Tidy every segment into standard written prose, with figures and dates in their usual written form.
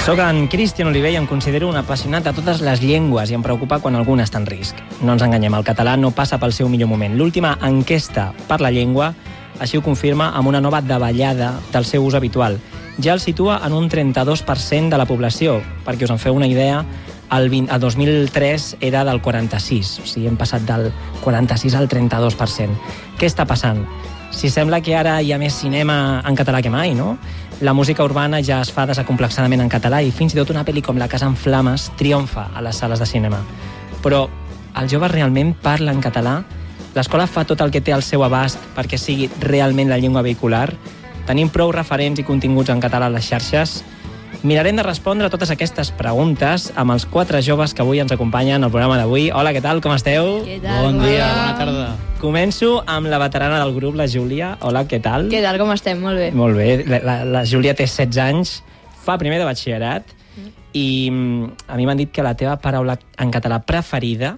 Soc en Cristian Oliver i em considero un apassionat de totes les llengües i em preocupa quan alguna està en risc. No ens enganyem, el català no passa pel seu millor moment. L'última enquesta per la llengua així ho confirma amb una nova davallada del seu ús habitual. Ja el situa en un 32% de la població. Perquè us en feu una idea, el 2003 era del 46%. O sigui, hem passat del 46 al 32%. Què està passant? Si sembla que ara hi ha més cinema en català que mai, no? La música urbana ja es fa desacomplexadament en català i fins i tot una pel·li com La casa en flames triomfa a les sales de cinema. Però els joves realment parlen català? L'escola fa tot el que té al seu abast perquè sigui realment la llengua vehicular? Tenim prou referents i continguts en català a les xarxes? Mirarem de respondre a totes aquestes preguntes amb els 4 joves que avui ens acompanyen al programa d'avui. Hola, què tal? Com esteu? Què tal? Bon dia, bona tarda. Començo amb la veterana del grup, la Júlia. Hola, què tal? Què tal? Com estem? Molt bé. Molt bé. La Júlia té 16 anys, fa primer de batxillerat i a mi m'han dit que la teva paraula en català preferida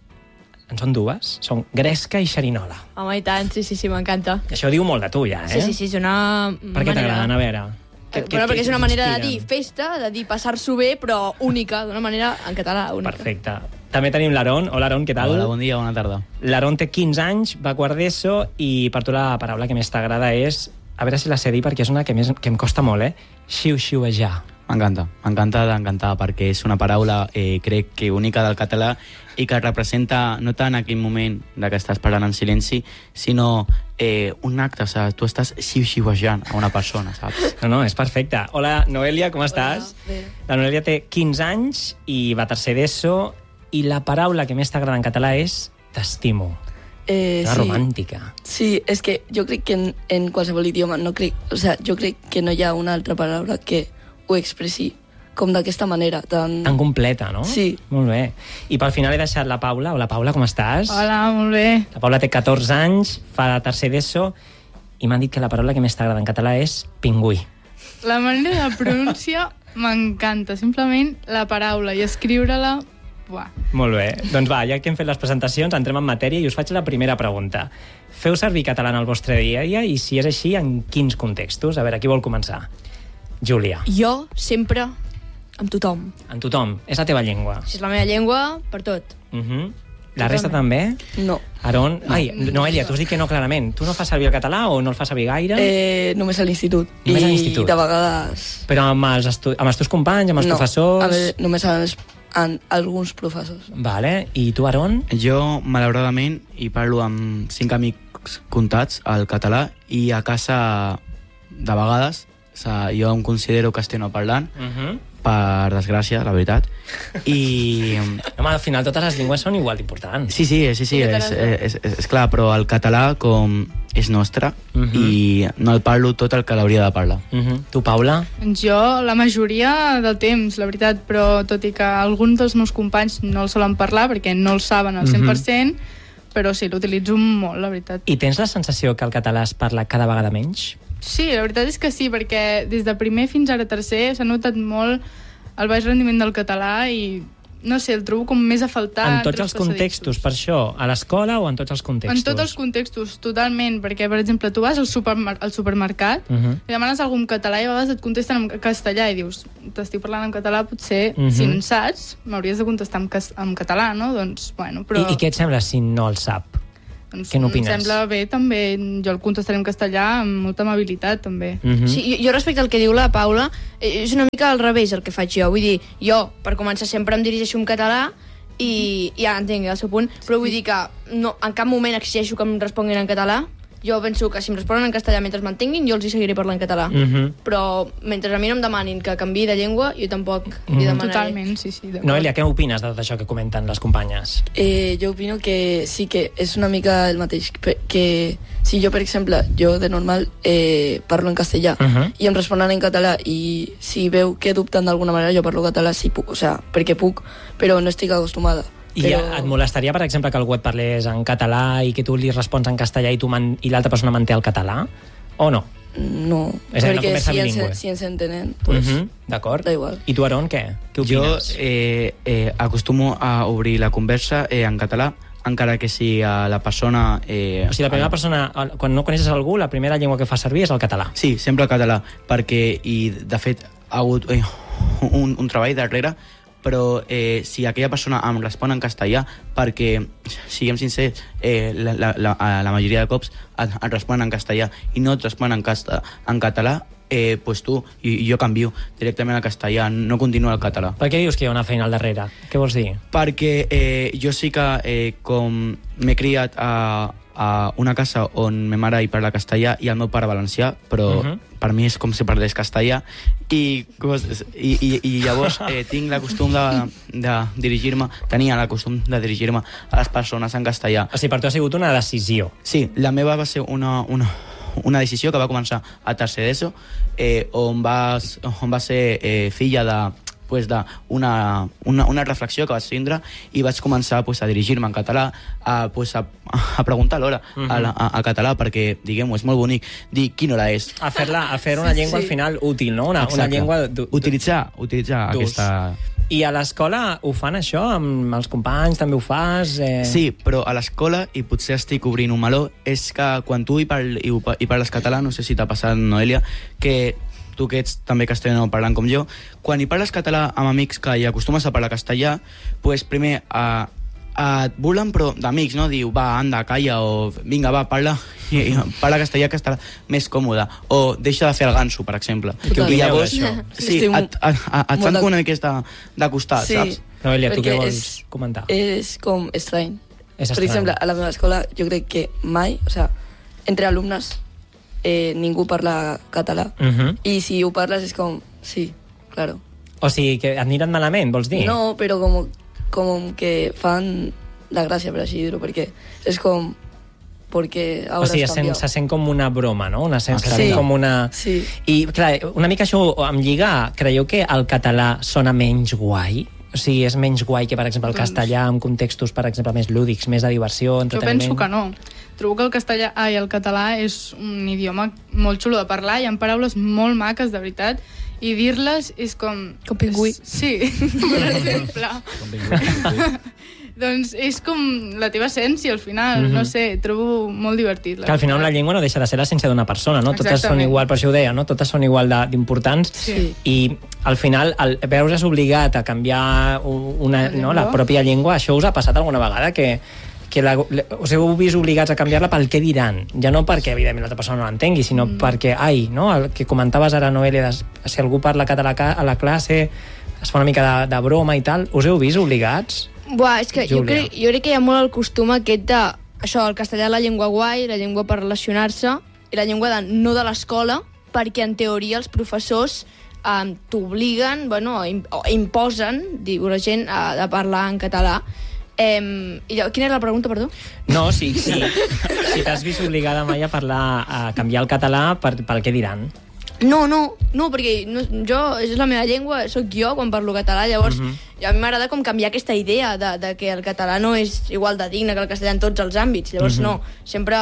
en són 2, són gresca i xerinola. Home, i tant, sí, m'encanta. Això diu molt de tu, ja, eh? Sí, és una Per què t'agraden? A veure... perquè és una manera de dir festa, de dir passar-s'ho bé, però única, d'una manera en català única. Perfecte. També tenim l'Aaron. Hola, Aaron, què tal? Hola, bon dia, bona tarda. L'Aaron té 15 anys, va a quart d'ESO, i per tu la paraula que més t'agrada és... A veure si la sé dir, perquè és una que em costa molt, eh? Xiu-xiuejar. M'encanta d'encantar, perquè és una paraula, crec que única del català i que representa no tant aquell moment de que estàs parlant en silenci, sinó un acte, o sigui, tu estàs xiu-xiuejant a una persona, saps? No, és perfecte. Hola, Noelia, com estàs? Hola, bé. La Noelia té 15 anys i va a tercer d'ESO, i la paraula que més t'agrada en català és t'estimo. Sí. Romàntica. Sí, és que jo crec que en qualsevol idioma jo crec que no hi ha una altra paraula que ho expressi com d'aquesta manera. Tan completa, no? Sí. Molt bé. I pel final he deixat la Paula. Hola, Paula, com estàs? Hola, molt bé. La Paula té 14 anys, fa tercer d'ESO, i m'han dit que la paraula que més t'agrada en català és pingüí. La manera de pronunciar m'encanta. Simplement la paraula i escriure-la... Buah. Molt bé. Doncs va, ja que hem fet les presentacions, entrem en matèria i us faig la primera pregunta. Feu servir català en el vostre dia a dia i, si és així, en quins contextos? A veure, qui vol començar? Júlia. Jo, sempre, amb tothom. En tothom. És la teva llengua. Si és la meva llengua, per tot. La resta també? No. Aaron? Ai, Noelia, tu has dit que no clarament. Tu no fas servir el català o no el fas servir gaire? Només a l'institut. Només a l'institut. I de vegades... Però amb els teus companys, amb els professors? No, només amb alguns professors. Vale. I tu, Aaron? Jo, malauradament, hi parlo amb 5 amics comptats al català i a casa, de vegades, jo em considero castellanoparlant, per desgràcia, la veritat. I... Home, al final totes les llengües són igual d'importants. Sí, és clar, però el català com és nostre i no el parlo tot el que l'hauria de parlar. Tu, Paula? Jo, la majoria del temps, la veritat, però tot i que alguns dels meus companys no el solen parlar perquè no el saben al 100%, però sí, l'utilitzo molt, la veritat. I tens la sensació que el català es parla cada vegada menys? Sí, la veritat és que sí, perquè des de primer fins ara tercer s'ha notat molt el baix rendiment del català i, no sé, el trobo com més a faltar. En tots els contextos, per això? A l'escola o en tots els contextos? En tots els contextos, totalment, perquè, per exemple, tu vas al supermercat i demanes algú en català i a vegades et contesten en castellà i dius, t'estic parlant en català, potser, si no en saps, m'hauries de contestar en català, no? Doncs, bueno, però... I què et sembla si no el sap? Què n'opines? Em sembla bé, també. Jo el contestaré en castellà amb molta amabilitat, també. Sí, jo respecte al que diu la Paula, és una mica al revés el que faig jo. Vull dir, jo, per començar, sempre em dirigeixo en català i ja entenc el seu punt, però vull dir que no, en cap moment exigeixo que em responguin en català. Jo penso que si em responen en castellà mentre es mantinguin, jo els hi seguiré parlant en català. Però mentre a mi no em demanin que canviï de llengua, jo tampoc li demanaré. Totalment, sí. Noelia, què opines d'això que comenten les companyes? Jo opino que sí que és una mica el mateix. Que si jo, per exemple, jo de normal parlo en castellà i em responen en català i si veu que dubten d'alguna manera jo parlo català, sí puc, o sigui, perquè puc, però no estic acostumada. I et molestaria, per exemple, que algú et parlés en català i que tu li respons en castellà i l'altra persona manté el català? O no? No, perquè si ens entenen, doncs d'acord. Da igual. I tu, Aaron, què? Què opines? Jo acostumo a obrir la conversa en català, encara que si la persona... O sigui, la primera persona, quan no coneixes algú, la primera llengua que fa servir és el català. Sí, sempre el català, perquè, i de fet, ha hagut un treball darrere, però si aquella persona em respon en castellà, perquè, siguem sincers, la majoria de cops et responen en castellà i no et responen en català, pues tu i jo canvio directament al castellà, no continuo al català. Per què dius que hi ha una feina al darrere? Què vols dir? Perquè jo sí que com m'he criat a una casa on ma mare hi parla castellà i el meu pare valencià, però per mi és com si parlés castellà i llavors tinc la costum de dirigir-me, tenia la costum de dirigir-me a les persones en castellà. O sigui, per tu ha sigut una decisió. Sí, la meva va ser una decisió que va començar a tercer d'ESO, on va ser filla d'una reflexió que vaig tindre i vaig començar a dirigir-me en català, a preguntar l'hora a català, perquè, diguem-ho, és molt bonic dir quina hora és. A fer una llengua al final útil, no? Una llengua... Utilitzar aquesta... I a l'escola ho fan això? Amb els companys també ho fas? Sí, però a l'escola, i potser estic obrint un meló, és que quan tu hi parles català, no sé si t'ha passat, Noelia, que tu que ets també castellano parlant com jo, quan hi parles català amb amics que hi acostumes a parlar castellà, pues primer et burlen, però d'amics, no? Diu, va, anda, calla, o vinga, va, parla castellà, que estarà més còmode, o deixa de fer el ganso, per exemple. I llavors, sí, et fan com una miqueta de costat, saps? Noelia, tu què vols comentar? És com estrany. És Per estrany. exemple, a la meva escola jo crec que mai, o sea, entre alumnes ningú parla català. I si ho parles és com, sí, claro. O sigui, que et miren malament, vols dir? No, però com que fan la gràcia, per així dir-ho, perquè és com... Porque ahora o sigui, se sent com una broma, no? Se sent com una... Sí. I, clar, una mica això em lliga. Creieu que el català sona menys guai? O sigui, és menys guai que, per exemple, el castellà, amb contextos, per exemple, més lúdics, més de diversió, entreteniment? Jo penso que no. Trobo que el català és un idioma molt xulo de parlar, hi ha paraules molt maques, de veritat, i dir-les és com... Com pingüí. Sí, per exemple. Com pingüí. Doncs és com la teva essència, al final. No sé, trobo molt divertit. Que al final la llengua no deixa de ser l'essència d'una persona, no? Totes són igual, per això ho deia, no? Totes són igual d'importants. Sí. I al final, veure's obligat a canviar la pròpia llengua, això us ha passat alguna vegada? Que us heu vist obligats a canviar-la pel què diran, ja no perquè evidentment l'altra persona no l'entengui, sinó perquè, no? El que comentaves ara, Noelia, si algú parla català a la classe es fa una mica de broma i tal, us heu vist obligats? Buah, és que jo crec que hi ha molt el costum aquest de això, el castellà la llengua guai, la llengua per relacionar-se i la llengua no de l'escola, perquè en teoria els professors t'obliguen, o imposen, diu la gent, de parlar en català. Quina era la pregunta, perdó? No, si t'has vist obligada mai a canviar el català pel què diran. No, perquè jo, és la meva llengua, sóc jo quan parlo català, llavors a mi m'agrada com canviar aquesta idea de que el català no és igual de digne que el castellà en tots els àmbits, llavors no, sempre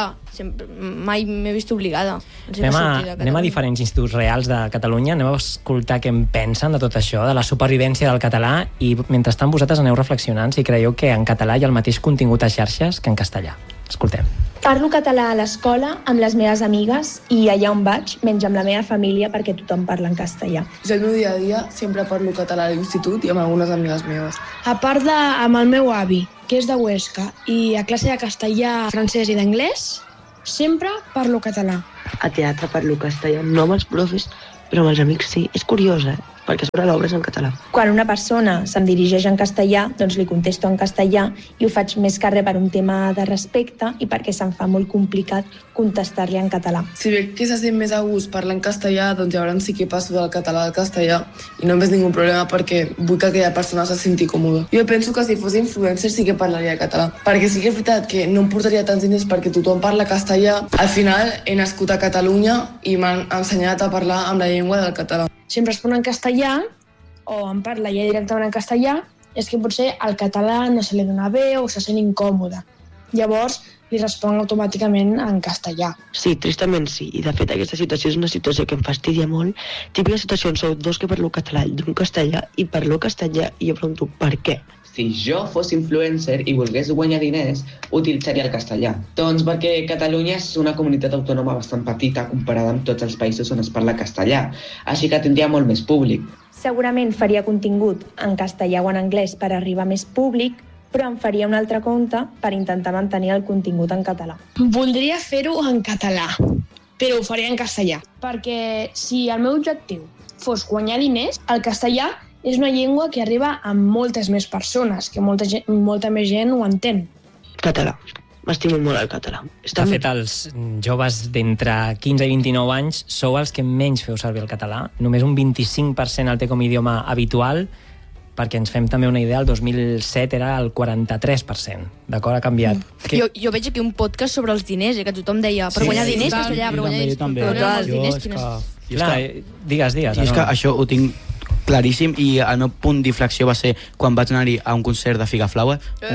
mai m'he vist obligada. Anem a diferents instituts reals de Catalunya, anem a escoltar què en pensen de tot això, de la supervivència del català, i mentrestant vosaltres aneu reflexionant si creieu que en català hi ha el mateix contingut a xarxes que en castellà. Escoltem. Parlo català a l'escola amb les meves amigues i allà on vaig, menys amb la meva família, perquè tothom parla en castellà. Jo el meu dia a dia sempre parlo català a l'institut i amb algunes amigues meves. A part amb el meu avi, que és de Huesca, i a classe de castellà, francès i d'anglès, sempre parlo català. A teatre parlo castellà, no amb els profes, però amb els amics sí. És curiós, perquè sobre l'obra és en català. Quan una persona se'm dirigeix en castellà, doncs li contesto en castellà i ho faig més que res per un tema de respecte i perquè se'm fa molt complicat contestar-li en català. Si veig que se sent més a gust parlar en castellà, doncs llavors sí que passo del català al castellà i no em veig ningú problema perquè vull que aquella persona se senti còmoda. Jo penso que si fos influencer sí que parlaria català, perquè sí que és veritat que no em portaria tants diners perquè tothom parla castellà. Al final he nascut a Catalunya i m'han ensenyat a parlar amb la llengua del català. Si em respon en castellà o em parla ja directament en castellà, és que potser al català no se li dona bé o se sent incòmode. llavors li responc automàticament en castellà. Sí, tristament sí, i de fet aquesta situació és una situació que em fastidia molt. Típica situació on sou dos que parlo català i un castellà, i parlo castellà i jo pregunto per què. Si jo fos influencer i volgués guanyar diners, utilitzaria el castellà. Doncs perquè Catalunya és una comunitat autònoma bastant petita comparada amb tots els països on es parla castellà, així que tindria molt més públic. Segurament faria contingut en castellà o en anglès per arribar a més públic, però em faria un altre compte per intentar mantenir el contingut en català. Voldria fer-ho en català, però ho faria en castellà, perquè si el meu objectiu fos guanyar diners, el castellà és una llengua que arriba a moltes més persones, que molta més gent ho entén. Català. M'estimo molt el català. De fet, els joves d'entre 15 i 29 anys sou els que menys feu servir el català. Només un 25% el té com a idioma habitual, perquè ens fem també una idea, el 2007 era el 43%. D'acord? Ha canviat. Jo veig aquí un podcast sobre els diners, que tothom deia, per guanyar diners, castellà, per guanyar diners. Però els diners, Digues. I és que això ho tinc claríssim, i el meu punt d'inflexió va ser quan vaig anar-hi a un concert de Figaflower,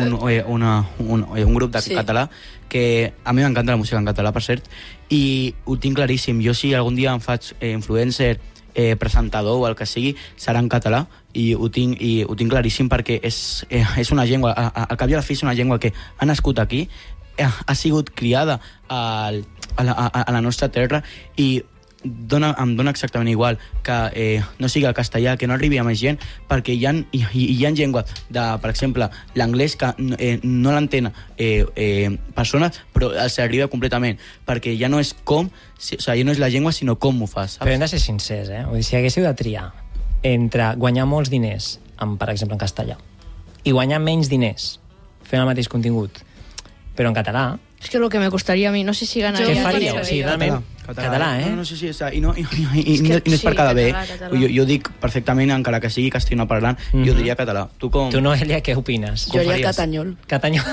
un grup de català, que a mi m'encanta la música en català, per cert, i ho tinc claríssim. Jo, si algun dia em faig influencer, presentador o el que sigui, serà en català, i ho tinc claríssim, perquè és una llengua, al cap i a la fi és una llengua que ha nascut aquí, ha sigut criada a la nostra terra, i em dona exactament igual que no sigui el castellà, que no arribi a més gent, perquè hi ha llengües per exemple, l'anglès, que no l'entén persones, però els arriba completament, perquè ja no és ja no és la llengua, sinó com ho fas, saps? Però hem de ser sincers, Vull dir, si haguéssiu de triar entre guanyar molts diners, per exemple en castellà, i guanyar menys diners fent el mateix contingut, però en català... És que és el que me costaria a mi, no sé si ganaria... Què faríeu? Sí, realment... Català, No sé si i no és per cada bé. Jo dic perfectament, encara que sigui castellanoparlant, jo diria català. Tu, Noelia, què opines? Jo diria catanyol. Catanyol.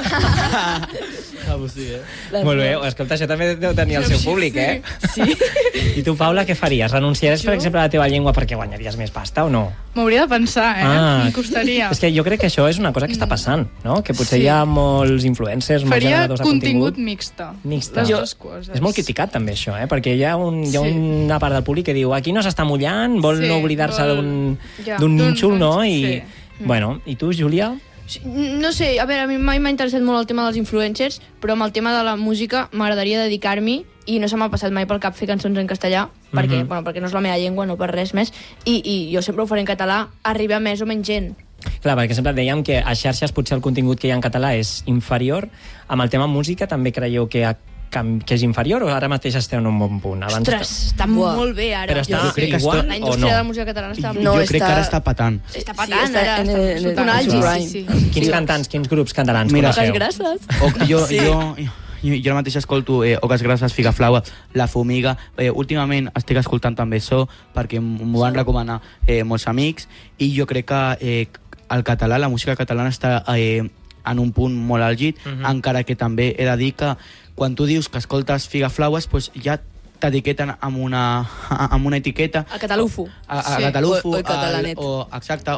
Molt bé, escolta, això també deu tenir el seu públic, Sí. I tu, Paula, què faries? Renunciaries, per exemple, a la teva llengua perquè guanyaries més pasta o no? M'hauria de pensar, em costaria. És que jo crec que això és una cosa que està passant, no? Que potser hi ha molts influencers, molts generadors de contingut. Faria contingut mixta. Les dues coses. És molt criticat també això, perquè hi ha una part del públic que diu aquí no s'està mullant, vol no oblidar-se d'un nínxol, no? I, bueno, i tu, Júlia? No sé, a veure, a mi mai m'ha interessat molt el tema dels influencers, però amb el tema de la música m'agradaria dedicar-m'hi, i no se m'ha passat mai pel cap fer cançons en castellà, perquè no és la meva llengua, no per res més, i jo sempre ho faré en català, arribar a més o menys gent. Clar, perquè sempre dèiem que a xarxes potser el contingut que hi ha en català és inferior. Amb el tema música també creieu que és inferior, o ara mateix esteu en un bon punt? Ostres, està molt bé ara. Però està igual la indústria de la música catalana està... Jo crec que ara està patant. Està patant, ara. Està en àlgid. Quins cantants, quins grups catalans coneixeu? Oques Grasses. Jo mateix escolto Oques Grasses, Figaflower, La Fumiga. Últimament estic escoltant també So, perquè m'ho van recomanar molts amics, i jo crec que el català, la música catalana està en un punt molt àlgid, encara que també he de dir que quan tu dius que escoltes Figaflowers, doncs ja t'etiqueten amb una etiqueta. A catalufo. A catalufo. O el catalanet. Exacte,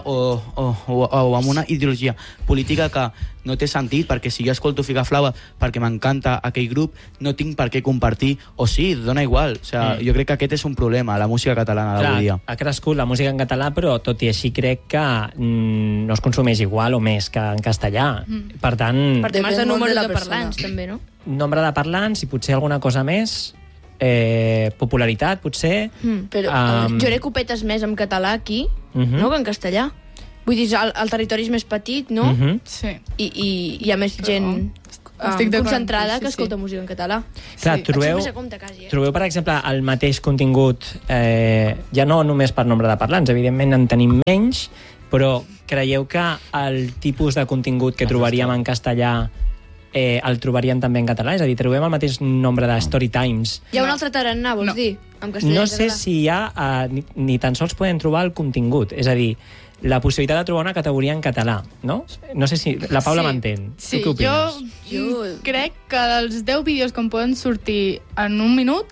o amb una ideologia política que no té sentit, perquè si jo escolto Figaflower perquè m'encanta aquell grup, no tinc per què compartir, o sí, dona igual. O sigui, jo crec que aquest és un problema, la música catalana d'avui dia. Ha crescut la música en català, però tot i així crec que no es consumeix igual o més que en castellà. Per tant... Per temes de número de parlants, també, no? Nombre de parlants i potser alguna cosa més, popularitat, potser. Però jo haré copetes més en català aquí, no, que en castellà. Vull dir, el territori és més petit, no? Sí. I hi ha més gent concentrada que escolta música en català. Clar, trobeu, per exemple, el mateix contingut, ja no només per nombre de parlants, evidentment en tenim menys, però creieu que el tipus de contingut que trobaríem en castellà el trobaríem també en català? És a dir, trobem el mateix nombre de story times. Hi ha un altre tarannà, vols dir? No sé si hi ha, ni tan sols podem trobar el contingut. És a dir, la possibilitat de trobar una categoria en català, no? No sé si la Paula m'entén. Sí, tu què opines? Jo crec que dels 10 vídeos que em poden sortir en un minut,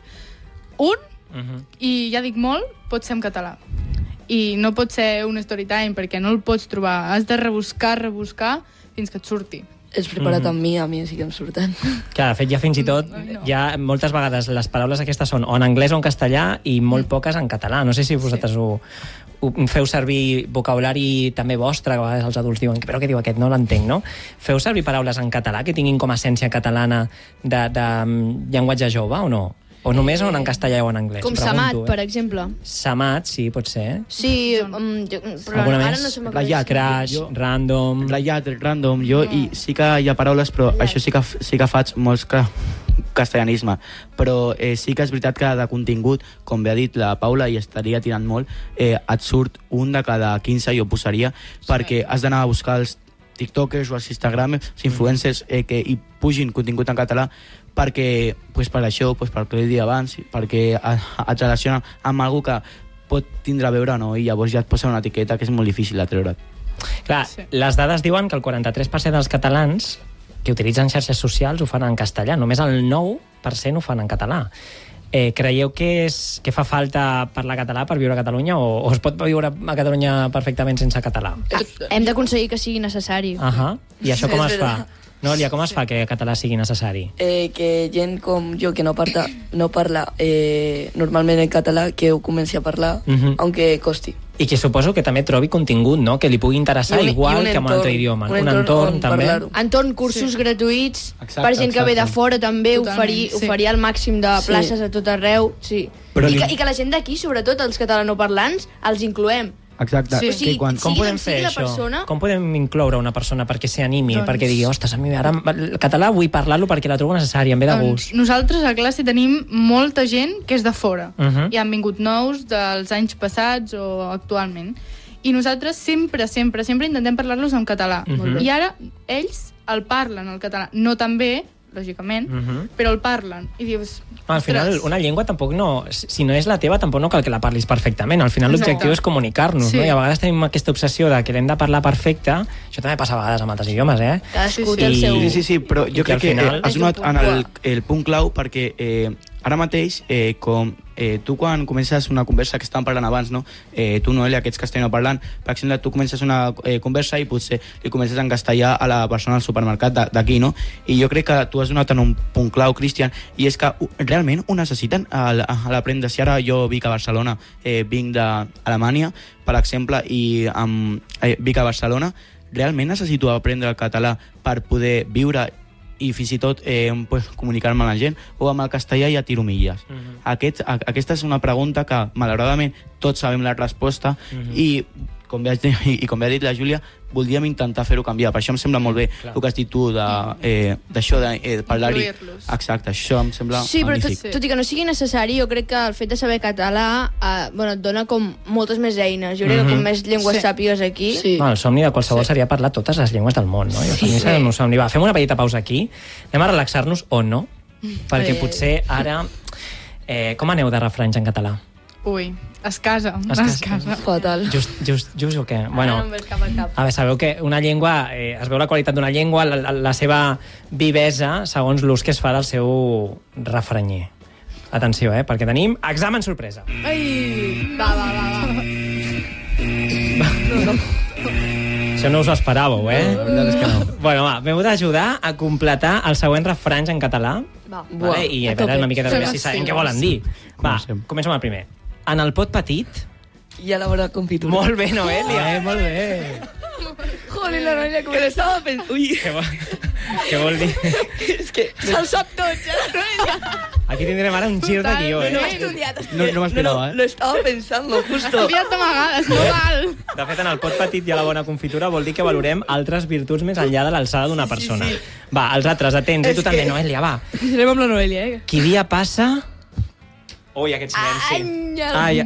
i ja dic molt, pot ser en català. I no pot ser un story time, perquè no el pots trobar. Has de rebuscar fins que et surti. És preparat amb mi, a mi sí que em surten. Clar, de fet, ja fins i tot, ja moltes vegades les paraules aquestes són o en anglès o en castellà i molt poques en català. No sé si vosaltres ho feu servir vocabulari també vostre, que a vegades els adults diuen però què diu aquest, no l'entenc, no? Feu servir paraules en català que tinguin com a essència catalana de llenguatge jove o no? O només en castellà o en anglès? Com Samat, per exemple. Samat, sí, pot ser. Sí, però ara no se m'acudeix. Ratllat, crash, random... Ratllat, random, i sí que hi ha paraules, però això sí que faig molts castellanisme, però sí que és veritat que de contingut, com bé ha dit la Paula, i estaria tirant molt, et surt un de cada 15, jo posaria, perquè has d'anar a buscar els tiktokers o els instagramers, els influencers que hi pugin contingut en català, perquè, per això, pel que he dit abans, perquè et relaciona amb algú que pot tindre a veure, no? I llavors ja et posa una etiqueta que és molt difícil de treure. Clar, les dades diuen que el 43% dels catalans que utilitzen xarxes socials ho fan en castellà, només el 9% ho fan en català. Creieu que fa falta parlar català per viure a Catalunya o es pot viure a Catalunya perfectament sense català? Hem d'aconseguir que sigui necessari. I això com es fa? No, Elia, com es fa que el català sigui necessari? Que gent com jo, que no parla normalment en català, que ho comenci a parlar, aunque costi. I que suposo que també trobi contingut, no?, que li pugui interessar igual que en un altre idioma. Un entorn també. Entorn, cursos gratuïts, per gent que ve de fora també, oferir el màxim de places a tot arreu. I que la gent d'aquí, sobretot els catalanoparlants, els incloem. Exacte. Com podem fer això? Com podem incloure una persona perquè s'animi, perquè digui, ostres, a mi ara el català vull parlar-lo perquè la trobo necessari, em ve de gust? Nosaltres a classe tenim molta gent que és de fora i han vingut nous dels anys passats o actualment. I nosaltres sempre intentem parlar-los en català. I ara ells el parlen, el català. No tan bé, lògicament, però el parlen. I dius... Al final, una llengua tampoc no... Si no és la teva, tampoc no cal que la parlis perfectament. Al final, l'objectiu és comunicar-nos, no? I a vegades tenim aquesta obsessió de que l'hem de parlar perfecte. Això també passa a vegades amb altres idiomes, eh? Cadascú té el seu... Sí, però jo crec que has donat en el punt clau, perquè ara mateix, com tu quan comences una conversa, que estàvem parlant abans, no? Tu, Noelia, que ets castellanoparlant, per exemple, tu comences una conversa i potser li comences en castellà a la persona al supermercat d'aquí, no? I jo crec que tu has donat en un punt clau, Cristian, i és que realment ho necessiten a l'aprendre. Si ara jo vinc a Barcelona, vinc d'Alemanya, per exemple, i vinc a Barcelona, realment necessito aprendre el català per poder viure i fins i tot comunicar-me amb la gent, o amb el castellà ja tiro milles. Aquesta és una pregunta que, malauradament, tots sabem la resposta i com bé ha dit la Júlia, voldríem intentar fer-ho canviar. Per això em sembla molt bé el que has dit tu d'això de parlar-hi. Exacte, això em sembla magnífic. Sí, però tot i que no sigui necessari, jo crec que el fet de saber català et dona com moltes més eines. Jo crec que com més llengües sàpigues aquí... El somni de qualsevol seria parlar totes les llengües del món, no? Va, fem una petita pausa aquí, anem a relaxar-nos o no, perquè potser ara... Com aneu de refranys en català? Ui, es casa. Fatal. Just o què? Bueno, no em ves cap a cap. A veure, sabeu que una llengua, es veu la qualitat d'una llengua, la seva vivesa, segons l'ús que es fa del seu refranyer. Atenció, perquè tenim examen sorpresa. Ai, va. Això no us ho esperàveu, La veritat és que no. Bueno, va, m'heu d'ajudar a completar els següents refranys en català. Vale? I a veure una miqueta també si sabem què volen dir. Va, comencem el primer. En el pot petit... Hi ha la bona confitura. Molt bé, Noelia, molt bé. Joder, la Noelia, com l'estava pensant... Ui. Què vol dir? És que se'l sap tot, ja, la Noelia. Aquí tindrem ara un gir de guió, No he estudiat. No m'esperava, Lo estaba pensando, justo. Estudiat d'amagades, no val. De fet, en el pot petit i a la bona confitura vol dir que valorem altres virtuts més enllà de l'alçada d'una persona. Va, els altres, atents, i tu també, Noelia, va. Serem amb la Noelia, Qui dia passa... Ui, aquest silenci.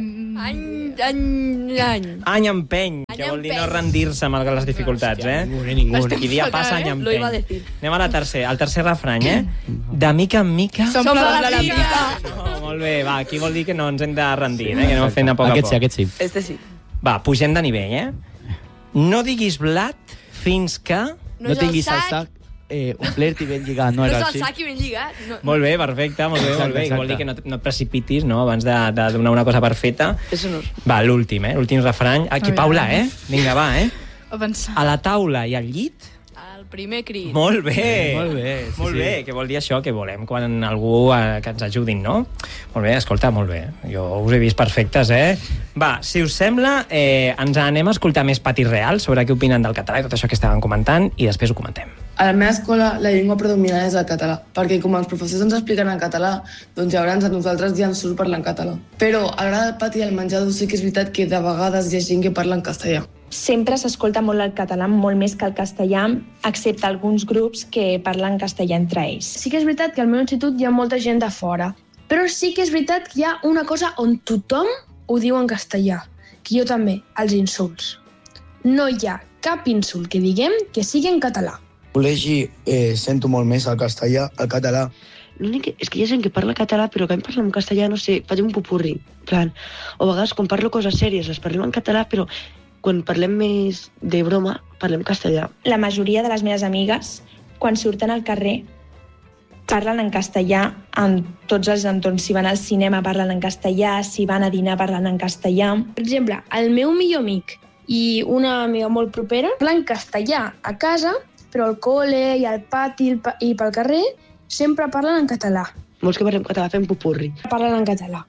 Any empeny, que vol dir no rendir-se malgrat les dificultats, Ningú. Qui dia passa, any empeny. Anem a al tercer refrany, De mica en mica... Som la pica. Molt bé, va, aquí vol dir que no ens hem de rendir, que anem fent a poc a poc. Aquest sí. Este sí. Va, pugem de nivell, No diguis blat fins que... No tinguis el sac omplert i ben lligat, no era així? No és el sac i ben lligat. Molt bé, perfecte, molt bé. Vol dir que no et precipitis, no?, abans de donar una cosa per feta. Va, l'últim refrany. Aquí, Paula, vinga, va, A pensar. A la taula i al llit... A la El primer crit. Molt bé. Molt bé, sí, Molt bé. sí. Què vol dir això? Que volem quan algú que ens ajudin, no? Molt bé, escolta, molt bé. Jo us he vist perfectes, Va, si us sembla, ens anem a escoltar més Pati Real sobre què opinen del català i tot això que estaven comentant i després ho comentem. A la meva escola la llengua predominant és el català, perquè com els professors ens expliquen en català, doncs llavors a nosaltres ja ens surt parlar en català. Però a l'hora del pati i al menjador sí que és veritat que de vegades hi ha gent que parla en castellà. Sempre s'escolta molt el català, molt més que el castellà, excepte alguns grups que parlen castellà entre ells. Sí que és veritat que al meu institut hi ha molta gent de fora, però sí que és veritat que hi ha una cosa on tothom ho diu en castellà, que jo també, els insults. No hi ha cap insult que diguem que sigui en català. Al col·legi sento molt més el castellà, el català. L'únic és que hi ha gent que parla català, però que em parla en castellà, no sé, faig un popurri. Plan. O a vegades, quan parlo coses sèries, les parlem en català, però quan parlem més de broma, parlem castellà. La majoria de les meves amigues, quan surten al carrer, parlen en castellà en tots els entorns. Si van al cinema parlen en castellà, si van a dinar parlen en castellà. Per exemple, el meu millor amic i una amiga molt propera parlen castellà a casa, però al col·le i al pati i pel carrer sempre parlen en català. Molts que parlem català fem popurri. Parlen en català.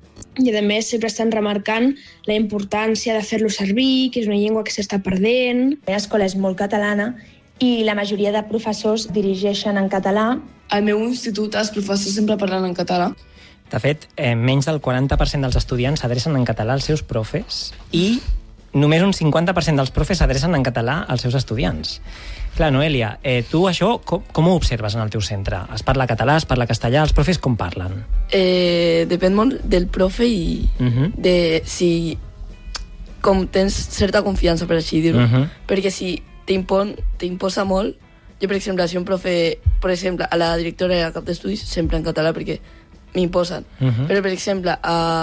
I a més sempre estan remarcant la importància de fer-lo servir, que és una llengua que s'està perdent. La meva escola és molt catalana i la majoria de professors dirigeixen en català. Al meu institut els professors sempre parlen en català. De fet, menys del 40% dels estudiants s'adrecen en català als seus profes i només un 50% dels profes s'adrecen en català als seus estudiants. Clar, Noelia, tu això com ho observes en el teu centre? Es parla català, es parla castellà, els profes com parlen? Depèn molt del profe i de si com tens certa confiança, per així dir-ho. Perquè si t'imposa molt, jo, per exemple, si un profe, per exemple, a la directora i al cap d'estudis, sempre en català, perquè m'imposen. Però, per exemple,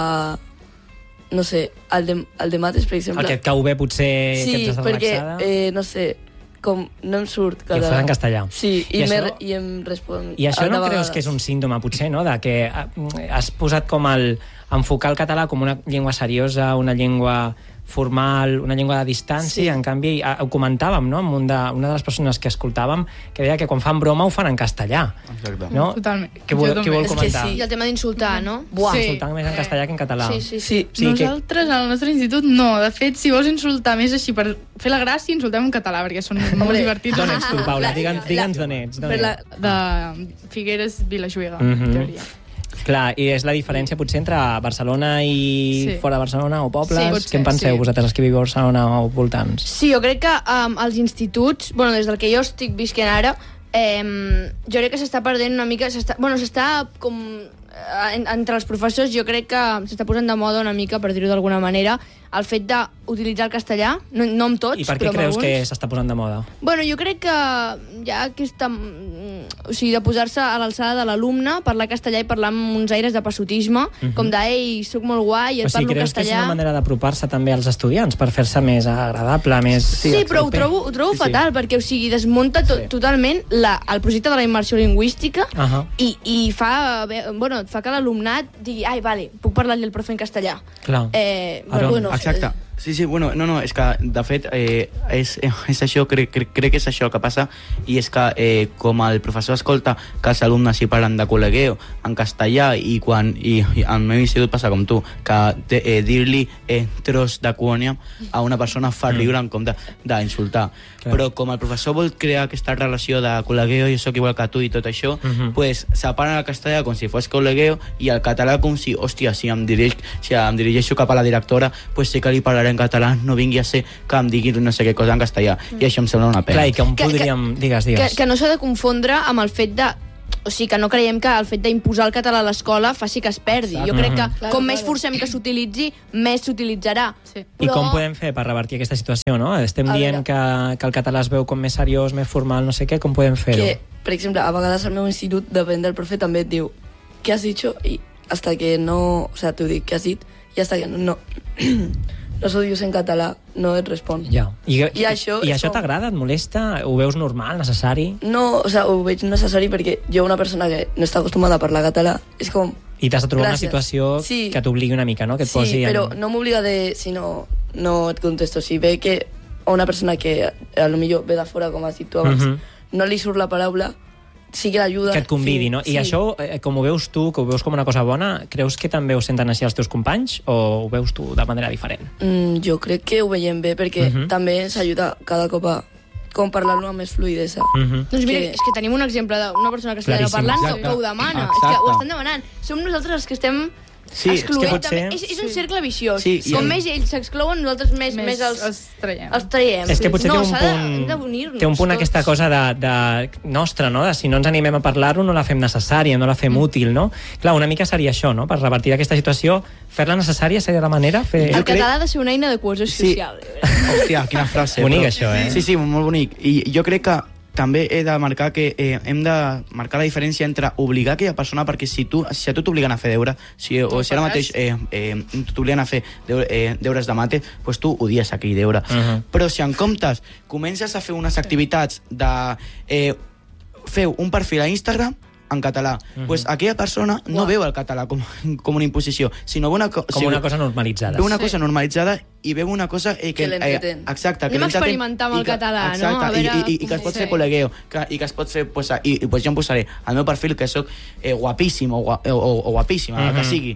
no sé, el de mates, per exemple... El que et cau bé, potser, que ets relaxada? Sí, perquè, no sé, com no em surt català. I ho fas en castellà. Sí, i em respon. I això no creus que és un símptoma, potser, no?, de que has posat com enfocar el català com una llengua seriosa, una llengua formal, una llengua de distància, en canvi, ho comentàvem, no?, amb una de les persones que escoltàvem, que deia que quan fan broma ho fan en castellà. Exacte. No? Totalment. Què vol comentar? I el tema d'insultar, no? Insultar més en castellà que en català. Sí. Nosaltres, al nostre institut, no. De fet, si vols insultar més així per fer la gràcia, insultem en català, perquè són molt divertits. D'on ets tu, Paula? Digue'ns d'on ets. De Figueres, Vilajuïga, en teoria. Clar, i és la diferència potser entre Barcelona i fora de Barcelona o pobles? Què en penseu vosaltres, els que viviu a Barcelona o voltants? Sí, jo crec que als instituts, des del que jo estic visquent ara, jo crec que s'està perdent una mica, s'està com... Entre els professors jo crec que s'està posant de moda una mica, per dir-ho d'alguna manera, el fet d'utilitzar el castellà, no amb tots, i per què creus que s'està posant de moda? Jo crec que hi ha aquesta... O sigui, de posar-se a l'alçada de l'alumne, parlar castellà i parlar amb uns aires de passotisme, com de, ei, soc molt guai, et parlo castellà... O sigui, creus que és una manera d'apropar-se també als estudiants, per fer-se més agradable, més... Sí, però ho trobo fatal, perquè, o sigui, desmunta totalment el projecte de la immersió lingüística i fa que l'alumnat digui, ai, vale, puc parlar-li al profe en castellà. Clar. Exacte. Sí, és que, de fet, és això, crec que és això el que passa, i és que com el professor escolta que els alumnes hi parlen de col·legueo en castellà, i al meu institut passa com tu, que dir-li tros de colònia a una persona fa riure en compte d'insultar. Però com el professor vol crear aquesta relació de col·legueo, jo sóc igual que tu i tot això, pues separen el castellà com si fos col·legueo i el català com si, hòstia, si em dirigeixo cap a la directora, pues sí que li parlaré en català, no vingui a ser que em digui no sé què cosa en castellà, i això em sembla una pena. Clar, i que on podríem... Digues. Que no s'ha de confondre amb el fet de... O sigui, que no creiem que el fet d'imposar el català a l'escola faci que es perdi. Jo crec que com més forcem que s'utilitzi, més s'utilitzarà. I com podem fer per revertir aquesta situació, no? Estem dient que el català es veu com més seriós, més formal, no sé què, com podem fer-ho? Per exemple, a vegades al meu institut, depèn del profe, també et diu què has dit, i hasta que no... O sea, t'ho dic, què has dit, i hasta que no s'ho dius en català, no et respon. Ja. I això t'agrada, et molesta? Ho veus normal, necessari? No, o sigui, ho veig necessari perquè jo, una persona que no està acostumada a parlar català, és com... I t'has de trobar una situació que t'obligui una mica, no? Que et posi però no m'obliga de... Si no et contesto. Si ve que a una persona que a lo millor ve de fora, com has dit tu abans, no li surt la paraula, sí que l'ajuda. Que et convidi, no? I això, com ho veus tu, que ho veus com una cosa bona, creus que també ho senten així els teus companys o ho veus tu de manera diferent? Jo crec que ho veiem bé, perquè també ens ajuda cada cop a com parlar-lo amb més fluidesa. Doncs mira, és que tenim un exemple d'una persona castellana parlant que ho demana. És que ho estan demanant. Som nosaltres els que estem excloent. És un cercle viciós. Com més ells s'exclouen, nosaltres més els traiem. És que potser té un punt aquesta cosa de nostra, no? De si no ens animem a parlar-ho, no la fem necessària, no la fem útil, no? Clar, una mica seria això, no? Per revertir aquesta situació, fer-la necessària seria la manera? El català ha de ser una eina de cohesió social. Hòstia, quina frase. Bonic, això, eh? Sí, molt bonic. I jo crec que també he de marcar que hem de marcar la diferència entre obligar aquella persona, perquè si a tu t'obliguen a fer deure, si ara mateix t'obliguen a fer deures de mate, doncs tu odies aquell deure. Però si en comptes comences a fer unes activitats de fer un perfil a Instagram en català, doncs aquella persona no veu el català com una imposició, sinó una cosa normalitzada. Veu una cosa normalitzada i veu una cosa que l'entretén. Exacte. Anem a experimentar amb el català, no? I que es pot fer col·legueo, i que es pot fer... I jo em posaré al meu perfil que soc guapíssim o guapíssima, el que sigui,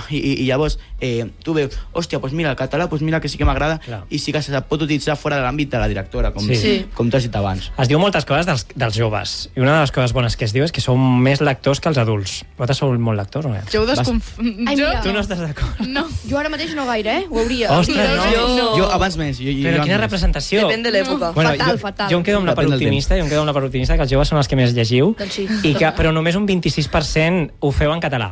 i llavors tu veus, hòstia, doncs mira, el català, doncs mira que sí que m'agrada, i sí que se pot utilitzar fora de l'àmbit de la directora, com t'has dit abans. Es diu moltes coses dels joves, i una de les coses bones que es diu és que som més lectors que els adults. Vosaltres sou molt lectors, o no? Jo ho desconfio. Tu no estàs d'acord? No. Jo ara mateix no gaire, Ho hauria. Ostres, no. Jo abans més. Però quina representació. Depèn de l'època. Fatal. Jo em quedo amb la part optimista, que els joves són els que més llegiu, però només un 26% ho feu en català.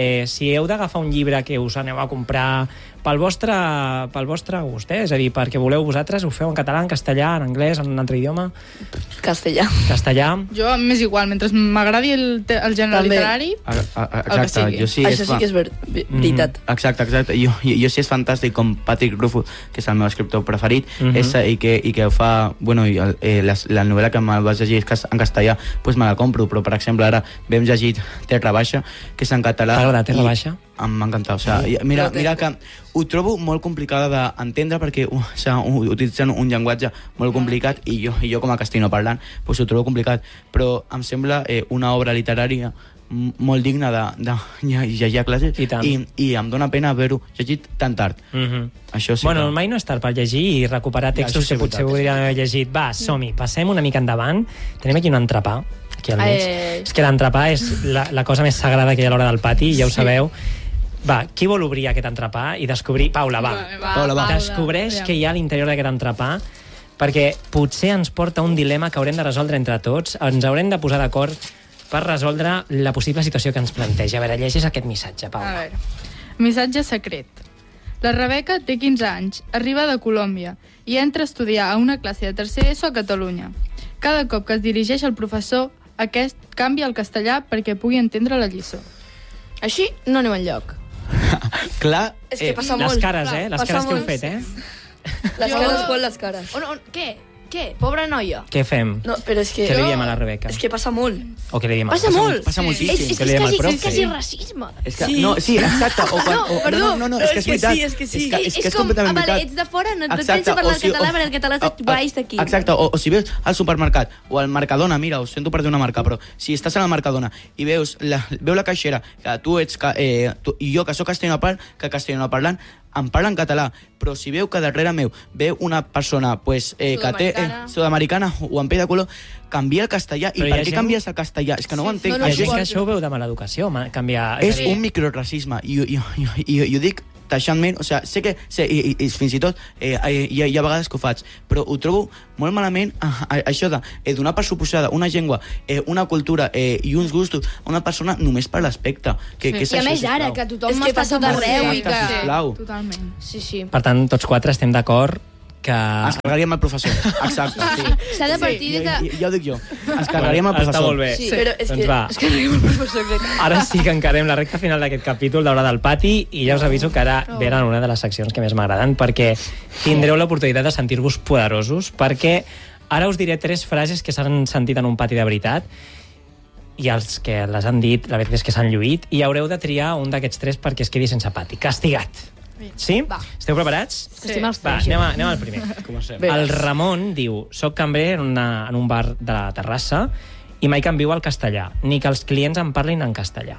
Si heu d'agafar un llibre que us aneu a comprar pel vostre gust, és a dir, perquè voleu vosaltres, ho feu en català, en castellà, en anglès, en un altre idioma? Castellà. Jo m'és igual, mentre m'agradi el gènere literari, el que sigui. Això sí que és veritat. Exacte. Jo sí és fantàstic, com Patrick Rothfuss, que és el meu escriptor preferit, i que ho fa... Bueno, la novel·la que me'l vaig llegir en castellà, doncs me la compro, però, per exemple, ara vam llegir Terra Baixa, que és en català. T'agrada Terra Baixa? M'ha encantat. Mira que ho trobo molt complicada d'entendre perquè utilitzen un llenguatge molt complicat i jo com a castellanoparlant ho trobo complicat, però em sembla una obra literària molt digna de llegir a classes i em dóna pena haver-ho llegit tan tard. Això sí. Bueno, mai no és tard per llegir i recuperar textos que potser podríem haver llegit. Va, som-hi, passem una mica endavant. Tenim aquí un entrepà. Aquí al mig. És que l'entrepà és la cosa més sagrada que hi ha a l'hora del pati, ja ho sabeu. Va, qui vol obrir aquest entrepà i descobrir... Paula, va. Descobreix què hi ha a l'interior d'aquest entrepà, perquè potser ens porta un dilema que haurem de resoldre entre tots. Ens haurem de posar d'acord per resoldre la possible situació que ens planteja. A veure, llegeix aquest missatge, Paula. A veure, missatge secret. La Rebeca té 15 anys, arriba de Colòmbia i entra a estudiar a una classe de tercer ESO a Catalunya. Cada cop que es dirigeix al professor, aquest canvia el castellà perquè pugui entendre la lliçó. Així no anem enlloc. Clar, és que passa molt. Les cares, les cares que heu fet, Les cares, quan les cares? Què? Pobra noia. Què fem? No, però és que... Què li diem a la Rebeca? És que passa molt. O què li diem? Passa molt. Passa moltíssim. És quasi racisme. No, sí, exacte. No, és que és veritat. És que sí. És com, ets de fora, no tens de parlar català, perquè el català és guais d'aquí. Exacte, o si veus al supermercat, o al Mercadona, mira, ho sento per dir una marca, però si estàs al Mercadona i veu la caixera, que tu ets... I jo, que soc castellanoparlant, em parla en català, però si veu que darrere meu veu una persona que té sud-americana o amb pell de color, canvia el castellà. I per què canvies el castellà? És que no ho entenc. És que això ho veu de mala educació, canviar... És un microracisme, i ho dic taixantment, o sigui, sé que fins i tot hi ha vegades que ho faig, però ho trobo molt malament això de donar per suposada una llengua, una cultura i uns gustos a una persona només per l'aspecte. I a més ara, que tothom està tot arreu i que... Totalment. Sí. Per tant, tots quatre estem d'acord que... Ens carregaríem el professor. Exacte, sí. S'ha de partir de... Ja ho dic jo. Ens carregaríem el professor. Està molt bé. Sí, però és doncs que ens carreguem el professor. Ara sí que encarem la recta final d'aquest capítol d'Hora del Pati i ja us aviso que ara venen una de les seccions que més m'agraden perquè tindreu l'oportunitat de sentir-vos poderosos, perquè ara us diré 3 frases que s'han sentit en un pati de veritat i els que les han dit, la veritat és que s'han lluït, i haureu de triar un d'aquests 3 perquè es quedi sense pati. Castigat. Sí? Esteu preparats? Estem als Va, tres. anem al primer. El Ramon diu: soc cambrer en un bar de la Terrassa i mai canvio al castellà, ni que els clients em parlin en castellà.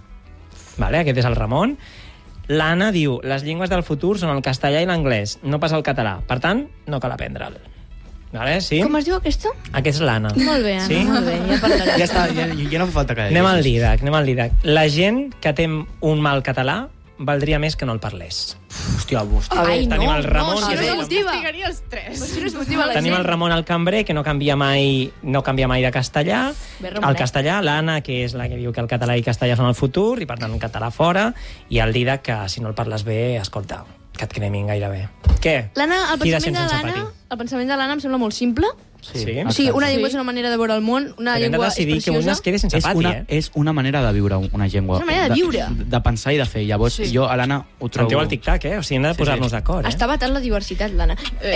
Vale, aquest és el Ramon. L'Anna diu: les llengües del futur són el castellà i l'anglès, no pas el català. Per tant, no cal aprendre'l. Vale, sí? Com es diu aquesta? Aquest és l'Anna. Molt bé, Anna, Sí? molt bé, ja parlarem. Ja està, ja no fa falta que... Anem al Didac. La gent que té un mal català valdria més que no el parlés. Hòstia, Ai, no, Tenim el Ramon, no, que si no és- es motiva. Castigaria els tres. Si no es motiva la Tenim gent. el Ramon al cambrer, que no canvia mai de castellà. Bé, Ramonet. El castellà, l'Anna, que és la que diu que el català i castellà són el futur, i per tant, català fora. I el Didac, que si no el parles bé, escolta, que et cremin gairebé. Què? L'Anna, el Qui pensament de descens sense l'Anna, patir? el pensament de l'Anna em sembla molt simple. Sí. O sigui, una llengua Sí. és una manera de veure el món, una Però hem de llengua és decidir que un preciosa. es quedi sense pati, És una manera de viure una llengua. És una manera de viure. De pensar i de fer. Llavors, jo, a l'Anna, ho trobo... Sentiu el tic-tac, O sigui, hem de posar-nos d'acord, Està batant la diversitat, l'Anna.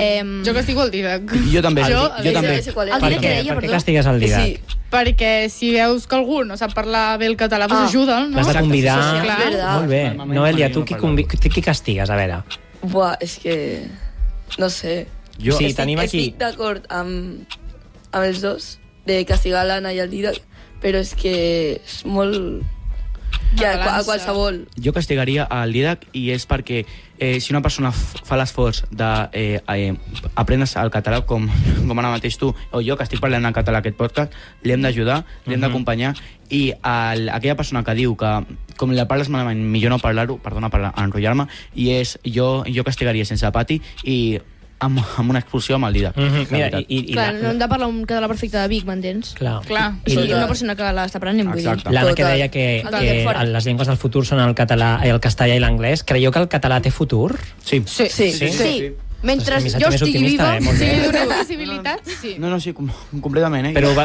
Jo castigo el Didac. Jo també. Jo també. El Didac que deia, Per què perdó. castigues el Didac? Sí, Perquè si veus que algú no sap parlar bé el català, doncs ajuda'l, no? L'has de convidar. Sí, és verdad. Molt bé. Noelia, tu qui castigues? A veure. buah, és que... No sé. Jo, Sí, tenim aquí... Estic d'acord amb els dos, de castigar l'Anna i el Didac, però és que és molt... Que a balança. qualsevol... Jo castigaria el Didac i és perquè si una persona fa l'esforç d'aprendre el català com ara mateix tu o jo que estic parlant en català aquest podcast, l'hem d'ajudar, l'hem d'acompanyar i aquella persona que diu que com la parles malament millor no parlar-ho, perdona per enrotllar-me, i és jo castigaria sense pati i amb una expulsió amb el Didac. Mira, Clar, no hem de parlar un català perfecte de Vic, m'entens? Clar. O sigui, una persona que l'està aprenent, vull dir. L'Anna que deia que Total. les llengües del futur són el català, el castellà i l'anglès. Creieu que el català té futur? Sí. Sí. Mentre És el jo missatge més estigui optimista, viva... molt Si bé. li donem possibilitats, sí. No, sí, completament. Però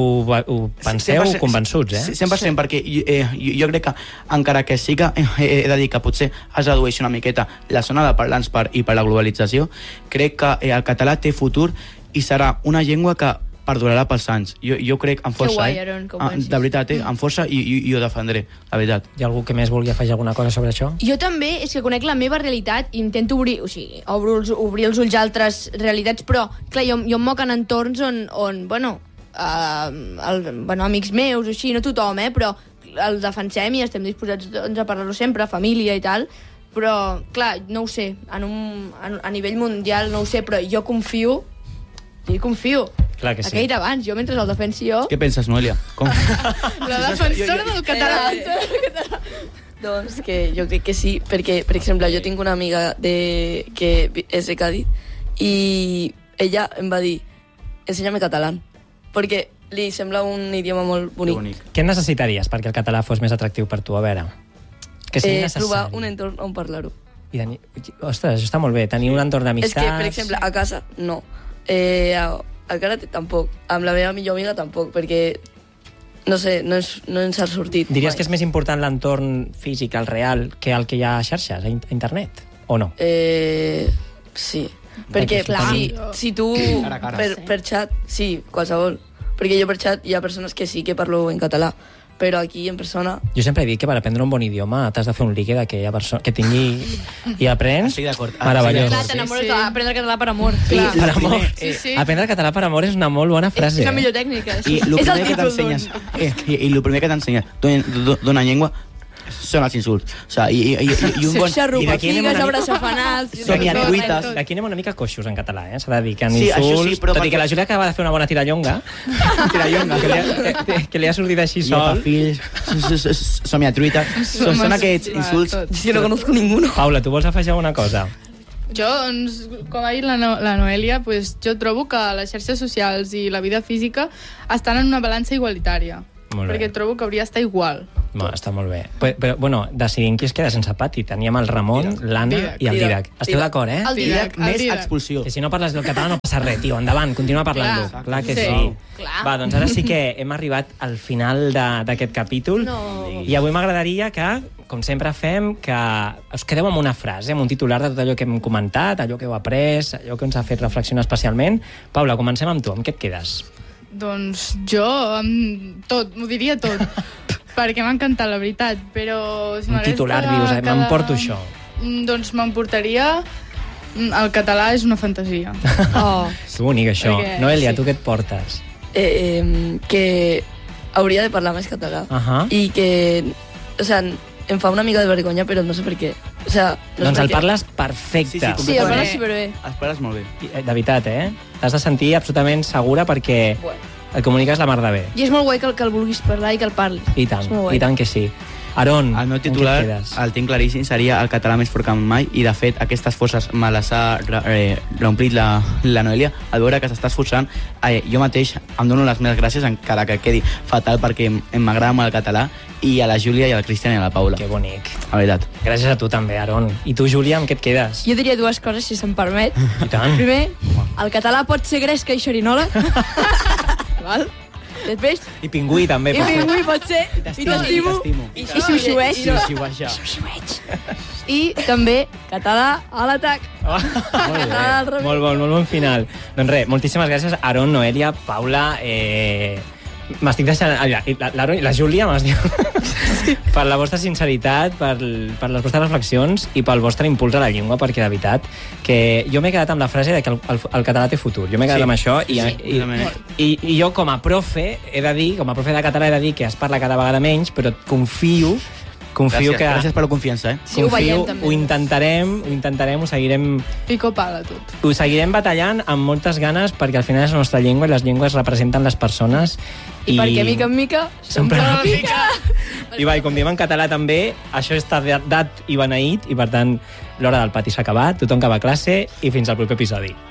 ho penseu 100%, convençuts, 100%, perquè jo crec que, encara que sí que he de dir que potser es redueix una miqueta la zona de parlants i per la globalització, crec que el català té futur i serà una llengua que perdurarà pels anys. Jo crec amb força, guai, Aaron, que ho pensis. de veritat, amb força i ho defendré, la veritat. Hi ha algú que més vulgui afegir alguna cosa sobre això? Jo també, és que conec la meva realitat i intento obrir, o sigui, obrir els ulls a altres realitats, però, clar, jo em moc en entorns on bueno, amics meus, o així, no tothom, però el defensem i estem disposats doncs, a parlar-lo sempre, família i tal, però, clar, no ho sé, a nivell mundial no ho sé, però jo confio. Clar que sí. Aquell d'abans, jo mentre el defensi jo... Què penses, Noelia? La defensora del català. Doncs que jo crec que sí, perquè, per exemple, jo tinc una amiga que és de Cádiz i ella em va dir ensenya'm català, perquè li sembla un idioma molt bonic. Què necessitaries perquè el català fos més atractiu per tu? A veure, que sigui necessari. Trobar un entorn on parlar-ho. Ostres, això està molt bé, tenir un entorn d'amistats... És que, per exemple, a casa, no. Al karate tampoc. Amb la meva millor amiga tampoc, perquè no sé, no ens ha sortit. Diries que és més important l'entorn físic, el real, que el que hi ha a xarxes, a internet, o no? Sí. Perquè, clar, si tu Cara a cara. per xat, sí, qualsevol. Perquè jo per xat hi ha persones que sí que parlo en català, però aquí en persona... Jo sempre he dit que per aprendre un bon idioma t'has de fer un ligue d'aquella persona que tingui... I aprens... Estic d'acord. Meravellós. Clar, t'enamores d'aprendre català per amor. Clar. Per amor. Sí. Aprendre català per amor és una molt bona frase. És la millor tècnica. I el És el primer que títol t'ensenyes i el primer que t'ensenyes d'una llengua són els insults. O sigui, i un bon... Xarrupafigues, abraçafanals... Somiatruites. D'aquí anem una mica coixos en català, s'ha de dir que en Sí, això insults... sí, però tot i perquè- que la Júlia acaba de fer una bona tirallonga, que li ha sortit així sol. Fills, somiatruites, són aquests insults... És que no conozco ninguno. Paula, tu vols afegir alguna cosa? Jo, doncs, com ha dit la Noelia, pues, jo trobo que les xarxes socials i la vida física estan en una balança igualitària. Molt bé. Perquè trobo que hauria d'estar igual. Bueno, està molt bé. Però, bueno, decidim qui es queda sense pati. Teníem el Ramon, l'Anna i el Didac. Esteu d'acord, eh? El Didac. Més expulsió. Que si no parles del català no passa res, tio. Endavant, continua parlant-lo. Clar que sí. Clar. Va, doncs ara sí que hem arribat al final d'aquest capítol. No. I avui m'agradaria que, com sempre fem, que us quedeu amb una frase, amb un titular de tot allò que hem comentat, allò que heu après, allò que ens ha fet reflexionar especialment. Paula, comencem amb tu. Amb què et quedes? Doncs jo, amb tot, m'ho diria tot. Perquè m'ha encantat, la veritat, però... Si Un titular, dius, m'emporto això. Doncs m'emportaria... El català és una fantasia. Oh. Que bonic, això. Perquè- Noelia, sí. tu què et portes? Que hauria de parlar més català. I que, o sigui, em fa una mica de vergonya, però no sé per què. O sigui, no Doncs sé el per què. parles perfecte. Sí, el parles superbé. El parles molt bé. De veritat, T'has de sentir absolutament segura perquè et comuniques la mar de bé. I és molt guai que el vulguis parlar i que el parlis. I tant, És molt guai. i tant que sí. Aron, el meu titular, el tinc claríssim, seria el català més fort que mai, i de fet aquestes fosses me les ha reomplit la Noelia. Al veure que s'està esforçant, jo mateix em dono les meves gràcies, encara que quedi fatal, perquè m'agrada molt el català, i a la Júlia i a la Cristian i a la Paula. Que bonic. La veritat. Gràcies a tu també, Aron. I tu, Júlia, amb què et quedes? Jo diria dues coses, si se'm permet. I tant. Primer, el català pot ser gresca i xerinola. Val? Després... I pingüí, també. I pingüí pot ser. I t'estimo. I xiu-xiueig. I també català a l'atac. Molt bon final. Doncs res, moltíssimes gràcies, Aron, Noelia, Paula... M'estic deixant... La Júlia per la vostra sinceritat, per les vostres reflexions i pel vostre impuls a la llengua, perquè de veritat que jo m'he quedat amb la frase de que el català té futur. Jo m'he quedat amb això i jo com a profe he de dir, com a profe de català he de dir que es parla cada vegada menys, però confio gràcies per la confiança, Sí, ho veiem també. Ho intentarem, ho seguirem... Pico pala, tot. Ho seguirem batallant amb moltes ganes perquè al final és la nostra llengua i les llengües representen les persones I perquè mica en mica sempre la pica. I va, i com diem en català també, això està dat i beneït i per tant l'hora del pati s'ha acabat, tothom que va a classe i fins al proper episodi.